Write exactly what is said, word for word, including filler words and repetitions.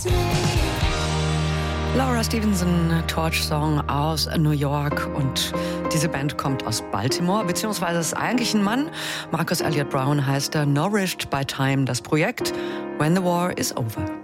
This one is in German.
Laura Stevenson, Torch-Song aus New York, und diese Band kommt aus Baltimore, beziehungsweise ist eigentlich ein Mann. Marcus Elliott Brown heißt er. Nourished by Time, das Projekt When the War is Over.